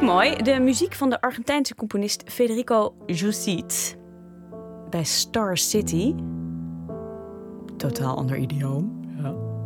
mooi. De muziek van de Argentijnse componist Federico Jussiet. Bij Star City. Totaal ander idioom. Ja.